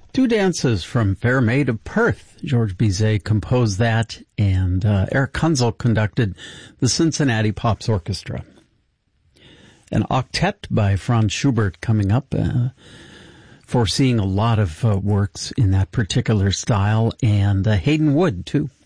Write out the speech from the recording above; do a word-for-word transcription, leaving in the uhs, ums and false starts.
Two Dances from Fair Maid of Perth. George Bizet composed that, and uh, Eric Kunzel conducted the Cincinnati Pops Orchestra. An octet by Franz Schubert coming up, uh, foreseeing a lot of uh, works in that particular style, and uh, Hayden Wood, too.